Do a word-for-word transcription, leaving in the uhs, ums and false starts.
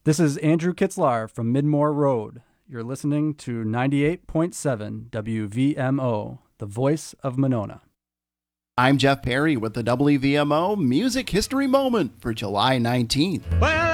This is Andrew Kitzlar from Midmore Road. You're listening to ninety-eight point seven W V M O, the voice of Monona. I'm Jeff Perry with the W V M O Music History Moment for July nineteenth. Well,